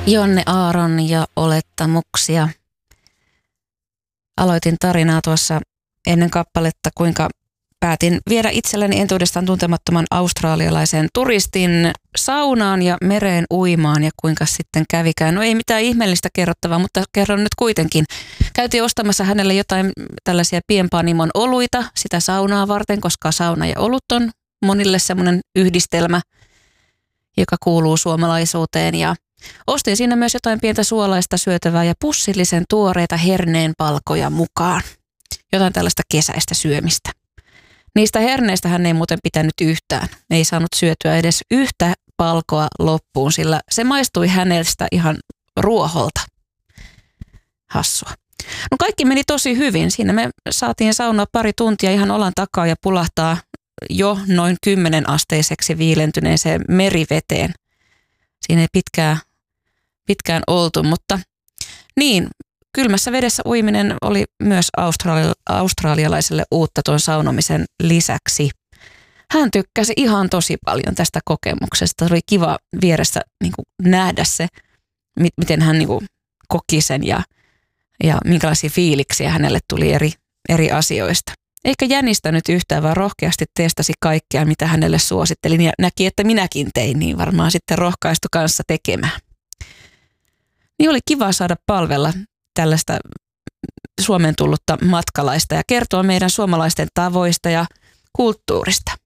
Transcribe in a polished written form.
Jonne Aaron ja olettamuksia. Aloitin tarinaa tuossa ennen kappaletta, kuinka päätin viedä itselleni entuudestaan tuntemattoman australialaisen turistin saunaan ja mereen uimaan ja kuinka sitten kävikään. No ei mitään ihmeellistä kerrottavaa, mutta kerron nyt kuitenkin. Käytiin ostamassa hänelle jotain tällaisia pienpanimon oluita sitä saunaa varten, koska sauna ja olut on monille semmoinen yhdistelmä, joka kuuluu suomalaisuuteen, ja ostin siinä myös jotain pientä suolaista syötävää ja pussillisen tuoreita herneenpalkoja mukaan. Jotain tällaista kesäistä syömistä. Niistä herneistä hän ei muuten pitänyt yhtään. Ei saanut syötyä edes yhtä palkoa loppuun, sillä se maistui hänestä ihan ruoholta. Hassua. No kaikki meni tosi hyvin. Siinä me saatiin saunaa pari tuntia ihan olan takaa ja pulahtaa jo noin 10-asteiseksi viilentyneeseen meriveteen. Siinä ei pitkään oltu, mutta niin, kylmässä vedessä uiminen oli myös australialaiselle uutta tuon saunomisen lisäksi. Hän tykkäsi ihan tosi paljon tästä kokemuksesta. Oli kiva vieressä niin kuin nähdä se, miten hän niin kuin koki sen ja minkälaisia fiiliksiä hänelle tuli eri asioista. Eikä jännistänyt yhtään, vaan rohkeasti testasi kaikkea, mitä hänelle suosittelin ja näki, että minäkin tein, niin varmaan sitten rohkaistu kanssa tekemään. Niin oli kiva saada palvella tällaista Suomeen tullutta matkalaista ja kertoa meidän suomalaisten tavoista ja kulttuurista.